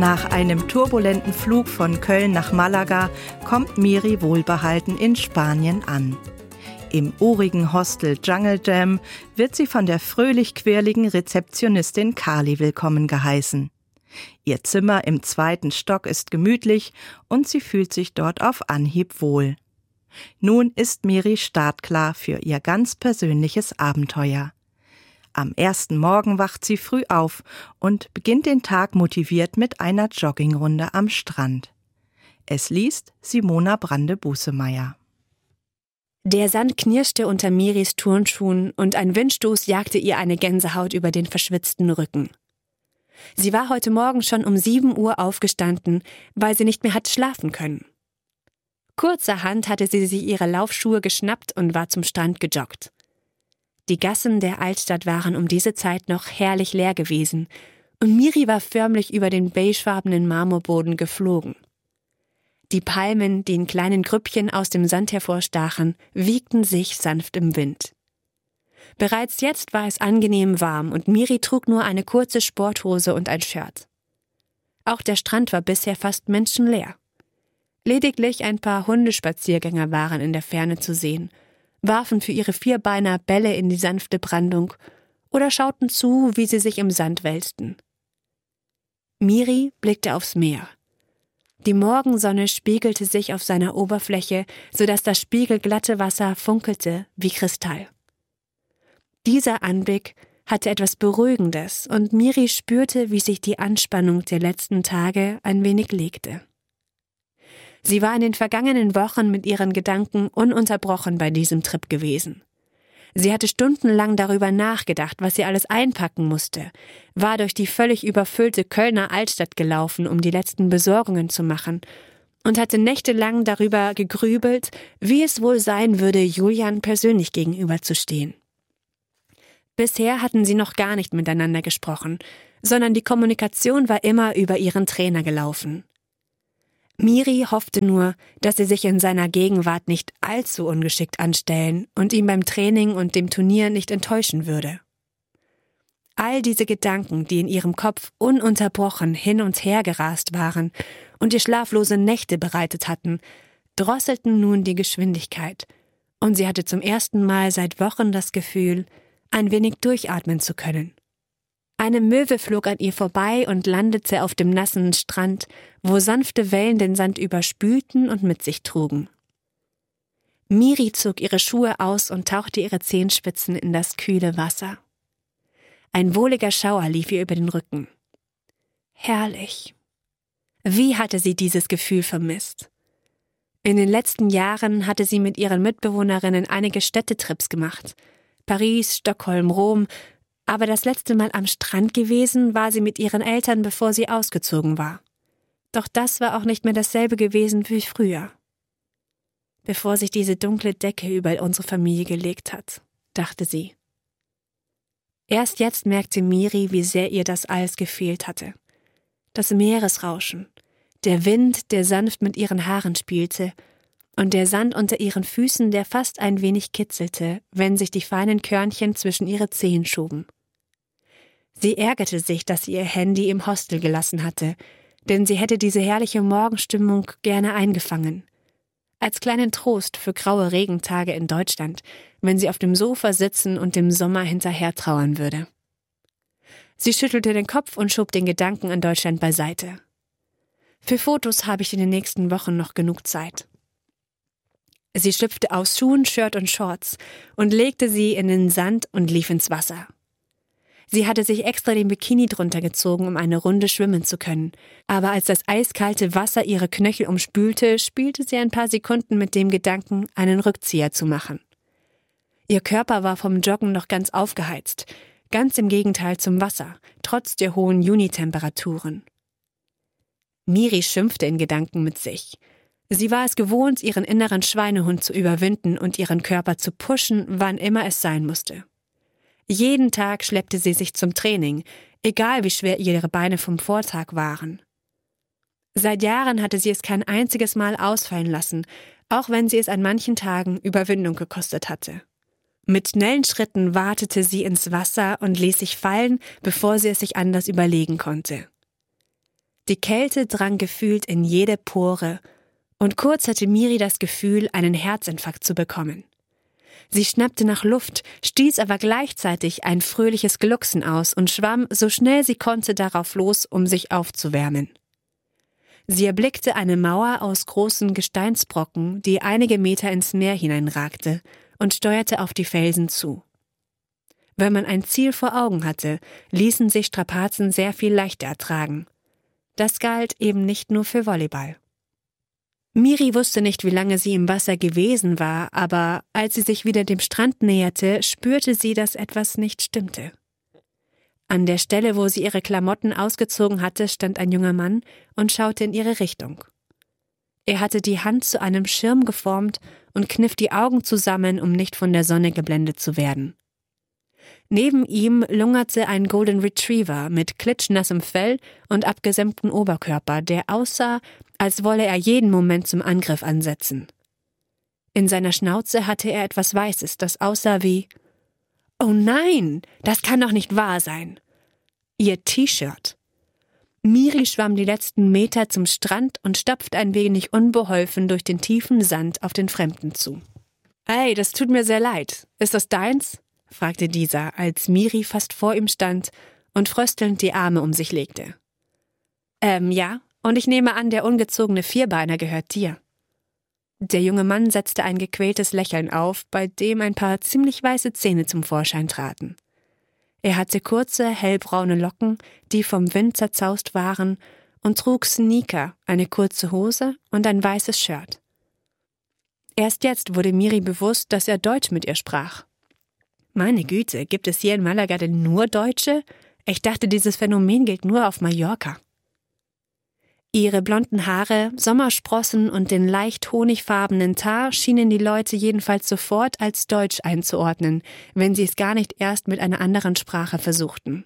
Nach einem turbulenten Flug von Köln nach Malaga kommt Miri wohlbehalten in Spanien an. Im urigen Hostel Jungle Jam wird sie von der fröhlich-quirligen Rezeptionistin Carly willkommen geheißen. Ihr Zimmer im 2. Stock ist gemütlich und sie fühlt sich dort auf Anhieb wohl. Nun ist Miri startklar für ihr ganz persönliches Abenteuer. Am ersten Morgen wacht sie früh auf und beginnt den Tag motiviert mit einer Joggingrunde am Strand. Es liest Simona Brande-Busemeyer. Der Sand knirschte unter Miris Turnschuhen und ein Windstoß jagte ihr eine Gänsehaut über den verschwitzten Rücken. Sie war heute Morgen schon um 7 Uhr aufgestanden, weil sie nicht mehr hatte schlafen können. Kurzerhand hatte sie sich ihre Laufschuhe geschnappt und war zum Strand gejoggt. Die Gassen der Altstadt waren um diese Zeit noch herrlich leer gewesen und Miri war förmlich über den beigefarbenen Marmorboden geflogen. Die Palmen, die in kleinen Grüppchen aus dem Sand hervorstachen, wiegten sich sanft im Wind. Bereits jetzt war es angenehm warm und Miri trug nur eine kurze Sporthose und ein Shirt. Auch der Strand war bisher fast menschenleer. Lediglich ein paar Hundespaziergänger waren in der Ferne zu sehen, warfen für ihre Vierbeiner Bälle in die sanfte Brandung oder schauten zu, wie sie sich im Sand wälzten. Miri blickte aufs Meer. Die Morgensonne spiegelte sich auf seiner Oberfläche, sodass das spiegelglatte Wasser funkelte wie Kristall. Dieser Anblick hatte etwas Beruhigendes und Miri spürte, wie sich die Anspannung der letzten Tage ein wenig legte. Sie war in den vergangenen Wochen mit ihren Gedanken ununterbrochen bei diesem Trip gewesen. Sie hatte stundenlang darüber nachgedacht, was sie alles einpacken musste, war durch die völlig überfüllte Kölner Altstadt gelaufen, um die letzten Besorgungen zu machen, und hatte nächtelang darüber gegrübelt, wie es wohl sein würde, Julian persönlich gegenüberzustehen. Bisher hatten sie noch gar nicht miteinander gesprochen, sondern die Kommunikation war immer über ihren Trainer gelaufen. Miri hoffte nur, dass sie sich in seiner Gegenwart nicht allzu ungeschickt anstellen und ihn beim Training und dem Turnier nicht enttäuschen würde. All diese Gedanken, die in ihrem Kopf ununterbrochen hin und her gerast waren und ihr schlaflose Nächte bereitet hatten, drosselten nun die Geschwindigkeit, und sie hatte zum ersten Mal seit Wochen das Gefühl, ein wenig durchatmen zu können. Eine Möwe flog an ihr vorbei und landete auf dem nassen Strand, wo sanfte Wellen den Sand überspülten und mit sich trugen. Miri zog ihre Schuhe aus und tauchte ihre Zehenspitzen in das kühle Wasser. Ein wohliger Schauer lief ihr über den Rücken. Herrlich. Wie hatte sie dieses Gefühl vermisst? In den letzten Jahren hatte sie mit ihren Mitbewohnerinnen einige Städtetrips gemacht. Paris, Stockholm, Rom. Aber das letzte Mal am Strand gewesen war sie mit ihren Eltern, bevor sie ausgezogen war. Doch das war auch nicht mehr dasselbe gewesen wie früher. Bevor sich diese dunkle Decke über unsere Familie gelegt hat, dachte sie. Erst jetzt merkte Miri, wie sehr ihr das alles gefehlt hatte. Das Meeresrauschen, der Wind, der sanft mit ihren Haaren spielte, und der Sand unter ihren Füßen, der fast ein wenig kitzelte, wenn sich die feinen Körnchen zwischen ihre Zehen schoben. Sie ärgerte sich, dass sie ihr Handy im Hostel gelassen hatte, denn sie hätte diese herrliche Morgenstimmung gerne eingefangen. Als kleinen Trost für graue Regentage in Deutschland, wenn sie auf dem Sofa sitzen und dem Sommer hinterher trauern würde. Sie schüttelte den Kopf und schob den Gedanken an Deutschland beiseite. Für Fotos habe ich in den nächsten Wochen noch genug Zeit. Sie schlüpfte aus Schuhen, Shirt und Shorts und legte sie in den Sand und lief ins Wasser. Sie hatte sich extra den Bikini drunter gezogen, um eine Runde schwimmen zu können. Aber als das eiskalte Wasser ihre Knöchel umspülte, spielte sie ein paar Sekunden mit dem Gedanken, einen Rückzieher zu machen. Ihr Körper war vom Joggen noch ganz aufgeheizt, ganz im Gegenteil zum Wasser, trotz der hohen Junitemperaturen. Miri schimpfte in Gedanken mit sich. Sie war es gewohnt, ihren inneren Schweinehund zu überwinden und ihren Körper zu pushen, wann immer es sein musste. Jeden Tag schleppte sie sich zum Training, egal wie schwer ihre Beine vom Vortag waren. Seit Jahren hatte sie es kein einziges Mal ausfallen lassen, auch wenn sie es an manchen Tagen Überwindung gekostet hatte. Mit schnellen Schritten watete sie ins Wasser und ließ sich fallen, bevor sie es sich anders überlegen konnte. Die Kälte drang gefühlt in jede Pore und kurz hatte Miri das Gefühl, einen Herzinfarkt zu bekommen. Sie schnappte nach Luft, stieß aber gleichzeitig ein fröhliches Glucksen aus und schwamm so schnell sie konnte darauf los, um sich aufzuwärmen. Sie erblickte eine Mauer aus großen Gesteinsbrocken, die einige Meter ins Meer hineinragte, und steuerte auf die Felsen zu. Wenn man ein Ziel vor Augen hatte, ließen sich Strapazen sehr viel leichter ertragen. Das galt eben nicht nur für Volleyball. Miri wusste nicht, wie lange sie im Wasser gewesen war, aber als sie sich wieder dem Strand näherte, spürte sie, dass etwas nicht stimmte. An der Stelle, wo sie ihre Klamotten ausgezogen hatte, stand ein junger Mann und schaute in ihre Richtung. Er hatte die Hand zu einem Schirm geformt und kniff die Augen zusammen, um nicht von der Sonne geblendet zu werden. Neben ihm lungerte ein Golden Retriever mit klitschnassem Fell und abgesämtem Oberkörper, der aussah, als wolle er jeden Moment zum Angriff ansetzen. In seiner Schnauze hatte er etwas Weißes, das aussah wie: »Oh nein, das kann doch nicht wahr sein!« Ihr T-Shirt. Miri schwamm die letzten Meter zum Strand und stapfte ein wenig unbeholfen durch den tiefen Sand auf den Fremden zu. »Ey, das tut mir sehr leid. Ist das deins?« fragte dieser, als Miri fast vor ihm stand und fröstelnd die Arme um sich legte. Ja, und ich nehme an, der ungezogene Vierbeiner gehört dir.« Der junge Mann setzte ein gequältes Lächeln auf, bei dem ein paar ziemlich weiße Zähne zum Vorschein traten. Er hatte kurze, hellbraune Locken, die vom Wind zerzaust waren, und trug Sneaker, eine kurze Hose und ein weißes Shirt. Erst jetzt wurde Miri bewusst, dass er Deutsch mit ihr sprach. Meine Güte, gibt es hier in Malaga denn nur Deutsche? Ich dachte, dieses Phänomen gilt nur auf Mallorca. Ihre blonden Haare, Sommersprossen und den leicht honigfarbenen Teint schienen die Leute jedenfalls sofort als Deutsch einzuordnen, wenn sie es gar nicht erst mit einer anderen Sprache versuchten.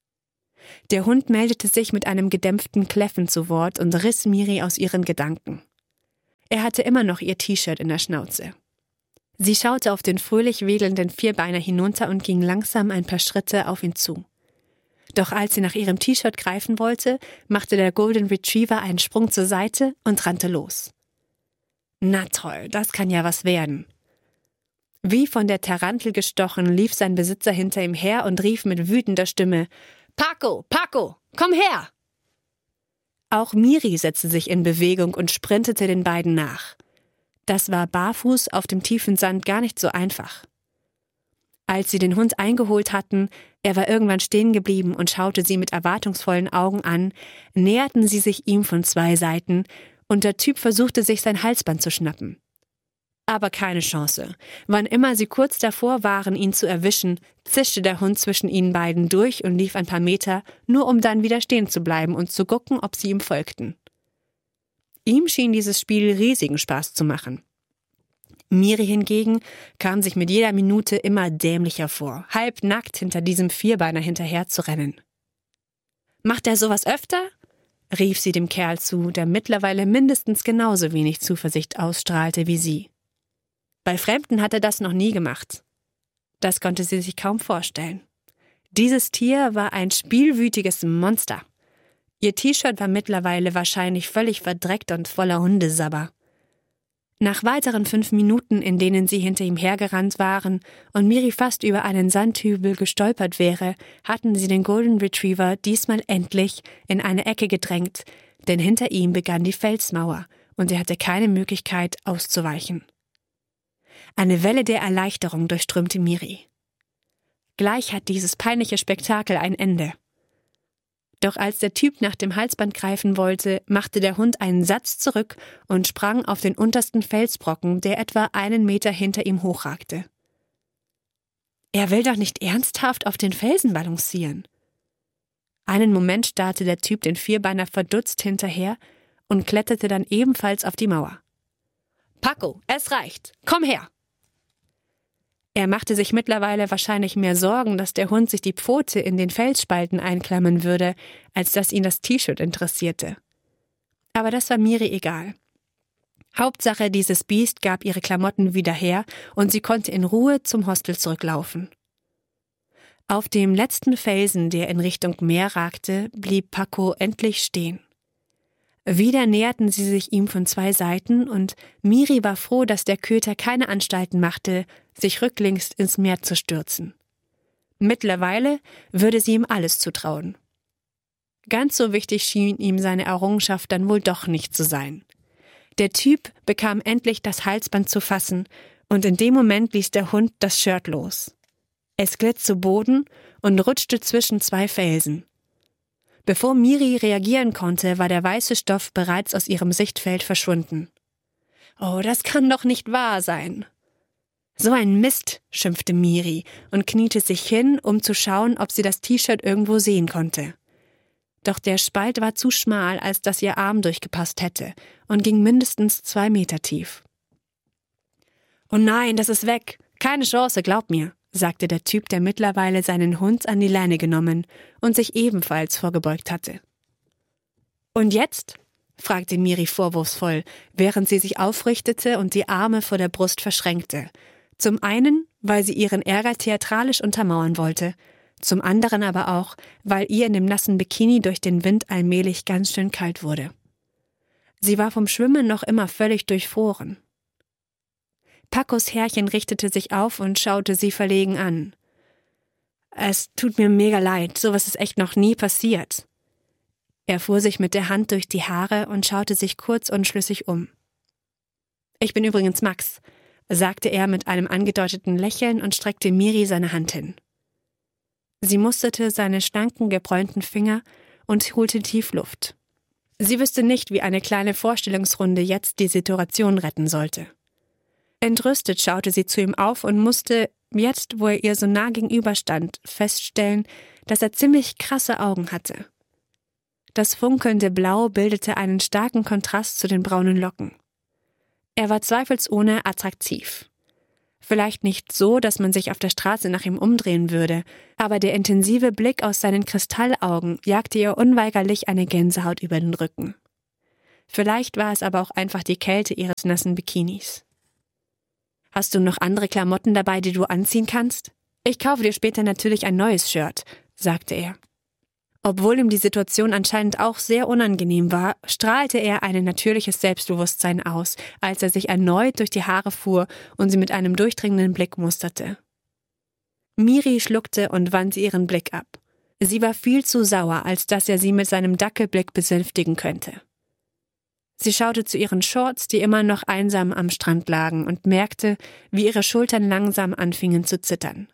Der Hund meldete sich mit einem gedämpften Kläffen zu Wort und riss Miri aus ihren Gedanken. Er hatte immer noch ihr T-Shirt in der Schnauze. Sie schaute auf den fröhlich wedelnden Vierbeiner hinunter und ging langsam ein paar Schritte auf ihn zu. Doch als sie nach ihrem T-Shirt greifen wollte, machte der Golden Retriever einen Sprung zur Seite und rannte los. Na toll, das kann ja was werden. Wie von der Tarantel gestochen, lief sein Besitzer hinter ihm her und rief mit wütender Stimme: »Paco, Paco, komm her!« Auch Miri setzte sich in Bewegung und sprintete den beiden nach. Das war barfuß auf dem tiefen Sand gar nicht so einfach. Als sie den Hund eingeholt hatten, er war irgendwann stehen geblieben und schaute sie mit erwartungsvollen Augen an, näherten sie sich ihm von zwei Seiten und der Typ versuchte, sich sein Halsband zu schnappen. Aber keine Chance. Wann immer sie kurz davor waren, ihn zu erwischen, zischte der Hund zwischen ihnen beiden durch und lief ein paar Meter, nur um dann wieder stehen zu bleiben und zu gucken, ob sie ihm folgten. Ihm schien dieses Spiel riesigen Spaß zu machen. Miri hingegen kam sich mit jeder Minute immer dämlicher vor, halbnackt hinter diesem Vierbeiner hinterher zu rennen. »Macht er sowas öfter?« rief sie dem Kerl zu, der mittlerweile mindestens genauso wenig Zuversicht ausstrahlte wie sie. Bei Fremden hat er das noch nie gemacht. Das konnte sie sich kaum vorstellen. Dieses Tier war ein spielwütiges Monster. Ihr T-Shirt war mittlerweile wahrscheinlich völlig verdreckt und voller Hundesabber. Nach weiteren 5 Minuten, in denen sie hinter ihm hergerannt waren und Miri fast über einen Sandhügel gestolpert wäre, hatten sie den Golden Retriever diesmal endlich in eine Ecke gedrängt, denn hinter ihm begann die Felsmauer und er hatte keine Möglichkeit auszuweichen. Eine Welle der Erleichterung durchströmte Miri. Gleich hat dieses peinliche Spektakel ein Ende. Doch als der Typ nach dem Halsband greifen wollte, machte der Hund einen Satz zurück und sprang auf den untersten Felsbrocken, der etwa 1 Meter hinter ihm hochragte. Er will doch nicht ernsthaft auf den Felsen balancieren. Einen Moment starrte der Typ den Vierbeiner verdutzt hinterher und kletterte dann ebenfalls auf die Mauer. »Paco, es reicht! Komm her!« Er machte sich mittlerweile wahrscheinlich mehr Sorgen, dass der Hund sich die Pfote in den Felsspalten einklammern würde, als dass ihn das T-Shirt interessierte. Aber das war Miri egal. Hauptsache, dieses Biest gab ihre Klamotten wieder her und sie konnte in Ruhe zum Hostel zurücklaufen. Auf dem letzten Felsen, der in Richtung Meer ragte, blieb Paco endlich stehen. Wieder näherten sie sich ihm von 2 Seiten und Miri war froh, dass der Köter keine Anstalten machte, sich rücklings ins Meer zu stürzen. Mittlerweile würde sie ihm alles zutrauen. Ganz so wichtig schien ihm seine Errungenschaft dann wohl doch nicht zu sein. Der Typ bekam endlich das Halsband zu fassen und in dem Moment ließ der Hund das Shirt los. Es glitt zu Boden und rutschte zwischen 2 Felsen. Bevor Miri reagieren konnte, war der weiße Stoff bereits aus ihrem Sichtfeld verschwunden. »Oh, das kann doch nicht wahr sein!« »So ein Mist«, schimpfte Miri und kniete sich hin, um zu schauen, ob sie das T-Shirt irgendwo sehen konnte. Doch der Spalt war zu schmal, als dass ihr Arm durchgepasst hätte und ging mindestens 2 Meter tief. »Oh nein, das ist weg! Keine Chance, glaub mir«, sagte der Typ, der mittlerweile seinen Hund an die Leine genommen und sich ebenfalls vorgebeugt hatte. »Und jetzt?«, fragte Miri vorwurfsvoll, während sie sich aufrichtete und die Arme vor der Brust verschränkte. Zum einen, weil sie ihren Ärger theatralisch untermauern wollte, zum anderen aber auch, weil ihr in dem nassen Bikini durch den Wind allmählich ganz schön kalt wurde. Sie war vom Schwimmen noch immer völlig durchfroren. Pacos Herrchen richtete sich auf und schaute sie verlegen an. »Es tut mir mega leid, sowas ist echt noch nie passiert.« Er fuhr sich mit der Hand durch die Haare und schaute sich kurz unschlüssig um. »Ich bin übrigens Max«, sagte er mit einem angedeuteten Lächeln und streckte Miri seine Hand hin. Sie musterte seine schlanken, gebräunten Finger und holte tief Luft. Sie wüsste nicht, wie eine kleine Vorstellungsrunde jetzt die Situation retten sollte. Entrüstet schaute sie zu ihm auf und musste, jetzt wo er ihr so nah gegenüberstand, feststellen, dass er ziemlich krasse Augen hatte. Das funkelnde Blau bildete einen starken Kontrast zu den braunen Locken. Er war zweifelsohne attraktiv. Vielleicht nicht so, dass man sich auf der Straße nach ihm umdrehen würde, aber der intensive Blick aus seinen Kristallaugen jagte ihr unweigerlich eine Gänsehaut über den Rücken. Vielleicht war es aber auch einfach die Kälte ihres nassen Bikinis. »Hast du noch andere Klamotten dabei, die du anziehen kannst? Ich kaufe dir später natürlich ein neues Shirt«, sagte er. Obwohl ihm die Situation anscheinend auch sehr unangenehm war, strahlte er ein natürliches Selbstbewusstsein aus, als er sich erneut durch die Haare fuhr und sie mit einem durchdringenden Blick musterte. Miri schluckte und wandte ihren Blick ab. Sie war viel zu sauer, als dass er sie mit seinem Dackelblick besänftigen könnte. Sie schaute zu ihren Shorts, die immer noch einsam am Strand lagen, und merkte, wie ihre Schultern langsam anfingen zu zittern.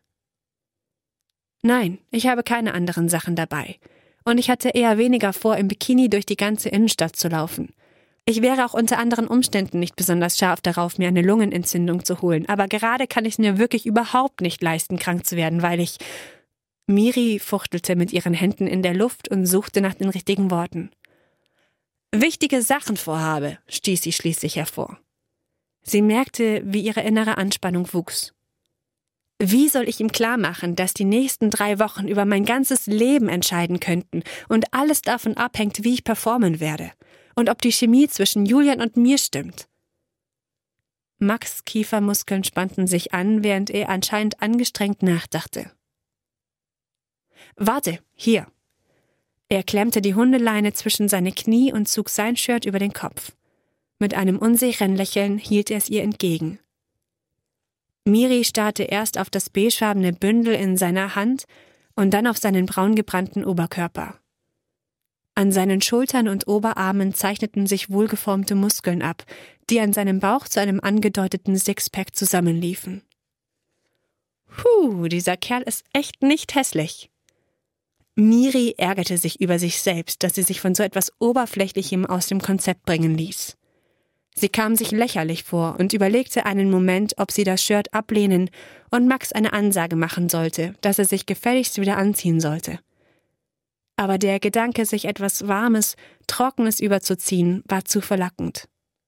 »Nein, ich habe keine anderen Sachen dabei. Und ich hatte eher weniger vor, im Bikini durch die ganze Innenstadt zu laufen. Ich wäre auch unter anderen Umständen nicht besonders scharf darauf, mir eine Lungenentzündung zu holen, aber gerade kann ich es mir wirklich überhaupt nicht leisten, krank zu werden, weil ich...« Miri fuchtelte mit ihren Händen in der Luft und suchte nach den richtigen Worten. »Wichtige Sachen vorhabe«, stieß sie schließlich hervor. Sie merkte, wie ihre innere Anspannung wuchs. Wie soll ich ihm klarmachen, dass die nächsten 3 Wochen über mein ganzes Leben entscheiden könnten und alles davon abhängt, wie ich performen werde und ob die Chemie zwischen Julian und mir stimmt? Max' Kiefermuskeln spannten sich an, während er anscheinend angestrengt nachdachte. »Warte, hier!« Er klemmte die Hundeleine zwischen seine Knie und zog sein Shirt über den Kopf. Mit einem unsicheren Lächeln hielt er es ihr entgegen. Miri starrte erst auf das beigefarbene Bündel in seiner Hand und dann auf seinen braungebrannten Oberkörper. An seinen Schultern und Oberarmen zeichneten sich wohlgeformte Muskeln ab, die an seinem Bauch zu einem angedeuteten Sixpack zusammenliefen. Dieser Kerl ist echt nicht hässlich. Miri ärgerte sich über sich selbst, dass sie sich von so etwas Oberflächlichem aus dem Konzept bringen ließ. Sie kam sich lächerlich vor und überlegte einen Moment, ob sie das Shirt ablehnen und Max eine Ansage machen sollte, dass er sich gefälligst wieder anziehen sollte. Aber der Gedanke, sich etwas Warmes, Trockenes überzuziehen, war zu verlockend.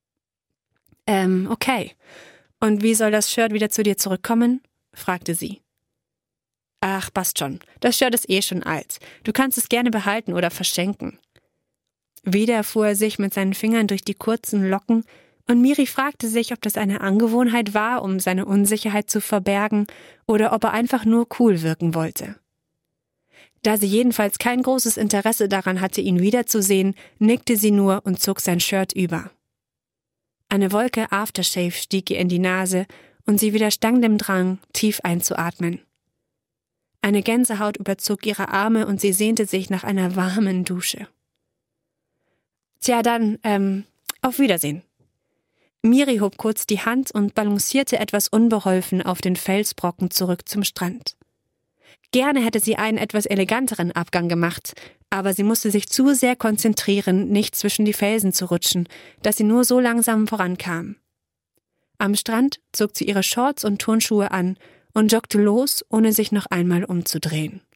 Okay. Und wie soll das Shirt wieder zu dir zurückkommen?« fragte sie. »Ach, passt schon. Das Shirt ist eh schon alt. Du kannst es gerne behalten oder verschenken.« Wieder fuhr er sich mit seinen Fingern durch die kurzen Locken und Miri fragte sich, ob das eine Angewohnheit war, um seine Unsicherheit zu verbergen oder ob er einfach nur cool wirken wollte. Da sie jedenfalls kein großes Interesse daran hatte, ihn wiederzusehen, nickte sie nur und zog sein Shirt über. Eine Wolke Aftershave stieg ihr in die Nase und sie widerstand dem Drang, tief einzuatmen. Eine Gänsehaut überzog ihre Arme und sie sehnte sich nach einer warmen Dusche. Tja, dann, auf Wiedersehen. Miri hob kurz die Hand und balancierte etwas unbeholfen auf den Felsbrocken zurück zum Strand. Gerne hätte sie einen etwas eleganteren Abgang gemacht, aber sie musste sich zu sehr konzentrieren, nicht zwischen die Felsen zu rutschen, dass sie nur so langsam vorankam. Am Strand zog sie ihre Shorts und Turnschuhe an und joggte los, ohne sich noch einmal umzudrehen.